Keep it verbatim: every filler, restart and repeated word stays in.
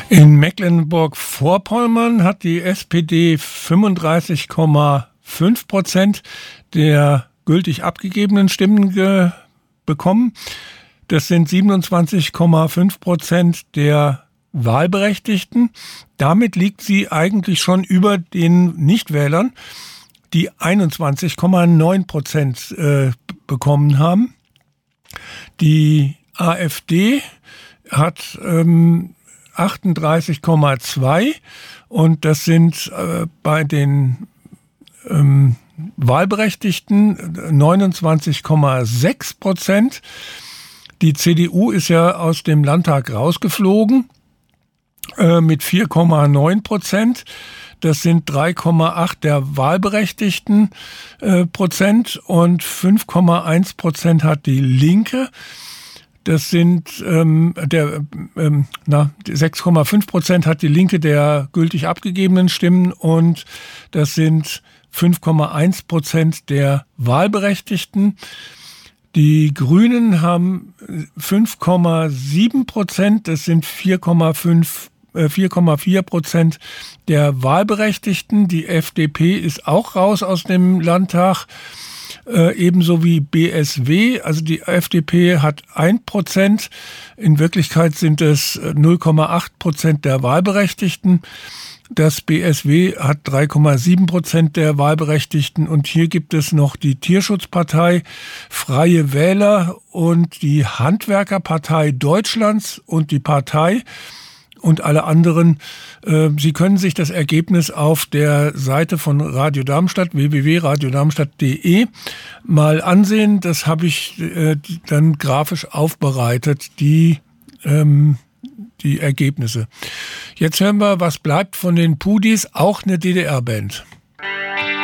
In Mecklenburg-Vorpommern hat die S P D fünfunddreißig Komma fünf Prozent der gültig abgegebenen Stimmen ge- bekommen. Das sind siebenundzwanzig Komma fünf Prozent der Wahlberechtigten. Damit liegt sie eigentlich schon über den Nichtwählern, die einundzwanzig Komma neun Prozent äh, bekommen haben. Die AfD hat ähm, achtunddreißig Komma zwei und das sind äh, bei den ähm, Wahlberechtigten neunundzwanzig Komma sechs Prozent. Die C D U ist ja aus dem Landtag rausgeflogen äh, mit vier Komma neun Prozent. Das sind drei Komma acht der Wahlberechtigten äh, Prozent und fünf Komma eins Prozent hat die Linke. Das sind ähm, der ähm, na, sechs Komma fünf Prozent hat die Linke der gültig abgegebenen Stimmen und das sind fünf Komma eins Prozent der Wahlberechtigten. Die Grünen haben fünf Komma sieben Prozent, das sind vier Komma vier Prozent der Wahlberechtigten. Die F D P ist auch raus aus dem Landtag. Äh, ebenso wie B S W, also die F D P hat ein Prozent, in Wirklichkeit sind es null Komma acht Prozent der Wahlberechtigten. Das B S W hat drei Komma sieben Prozent der Wahlberechtigten und hier gibt es noch die Tierschutzpartei, Freie Wähler und die Handwerkerpartei Deutschlands und die Partei und alle anderen. Äh, Sie können sich das Ergebnis auf der Seite von Radio Darmstadt, w w w punkt radio darmstadt punkt d e, mal ansehen. Das habe ich äh, dann grafisch aufbereitet, die, ähm, die Ergebnisse. Jetzt hören wir, was bleibt von den Pudis, auch eine D D R-Band.